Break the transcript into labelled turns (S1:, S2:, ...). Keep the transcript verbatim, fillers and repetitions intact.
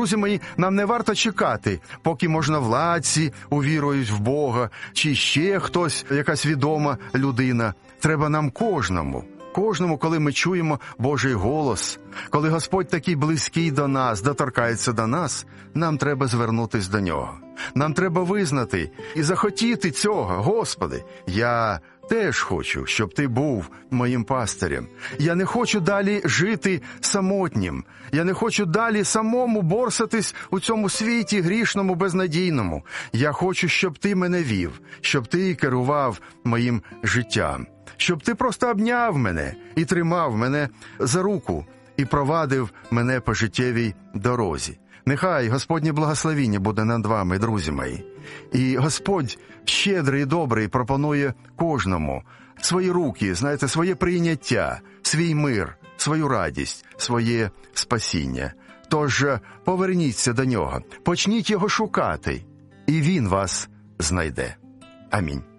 S1: Друзі мої, нам не варто чекати, поки можновладці увірують в Бога, чи ще хтось, якась відома людина. Треба нам кожному, кожному, коли ми чуємо Божий голос, коли Господь такий близький до нас, доторкається до нас, нам треба звернутись до Нього. Нам треба визнати і захотіти цього. Господи, я теж хочу, щоб Ти був моїм пастирем. Я не хочу далі жити самотнім. Я не хочу далі самому борсатись у цьому світі грішному, безнадійному. Я хочу, щоб Ти мене вів, щоб Ти керував моїм життям. Щоб Ти просто обняв мене і тримав мене за руку і провадив мене по життєвій дорозі. Нехай Господнє благословіння буде над вами, друзі мої. І Господь щедрий і добрий пропонує кожному свої руки, знаєте, своє прийняття, свій мир, свою радість, своє спасіння. Тож поверніться до Нього, почніть Його шукати, і Він вас знайде. Амінь.